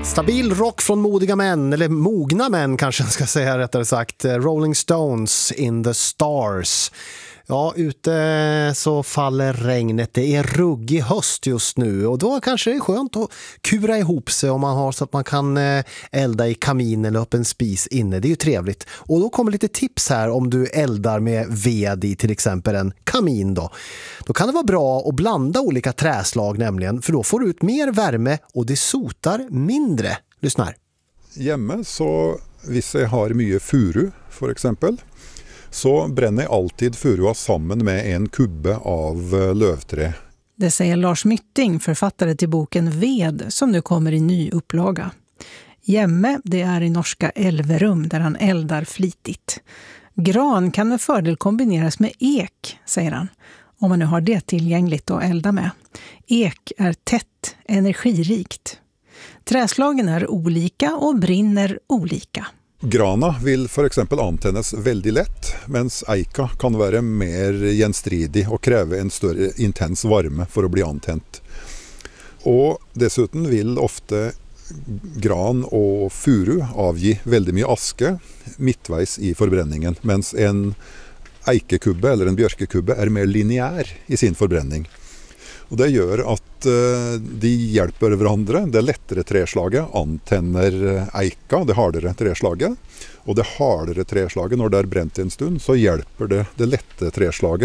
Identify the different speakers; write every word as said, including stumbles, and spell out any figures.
Speaker 1: Stabil rock från modiga män, eller mogna män kanske jag ska säga rättare sagt. Rolling Stones in the Stars. Ja, ute så faller regnet. Det är ruggig höst just nu och då kanske det är skönt att kura ihop sig om man har så att man kan elda i kamin eller upp en spis inne. Det är ju trevligt. Och då kommer lite tips här om du eldar med ved i till exempel en kamin då. Då kan det vara bra att blanda olika träslag nämligen, för då får du ut mer värme och det sotar mindre. Lyssna här.
Speaker 2: Hjemme så, hvis jeg har mye furu for eksempel, så bränner jag alltid furua samman med en kubbe av lövträ.
Speaker 3: Det säger Lars Mytting, författare till boken Ved, som nu kommer i ny upplaga. Hjemme, det är i norska Elverum där han eldar flitigt. Gran kan med fördel kombineras med ek, säger han, om man nu har det tillgängligt att elda med. Ek är tätt, energirikt. Träslagen är olika och brinner olika.
Speaker 2: Grana vill för exempel antännas väldigt lätt, mens eika kan vara mer gjenstridig och kräva en större intens varme för att bli antänt. Och dessutom vill ofta gran och furu avge väldigt mycket aske mittveis i förbränningen, mens en eikekubbe eller en björkekubbe är mer lineär i sin förbränning. Och det gör att uh, de hjälper varandra. Det lättare träslaget antänner eika, det hardare träslaget. Och det hardare träslaget, när det är bränt en stund, så hjälper det det lätta träslaget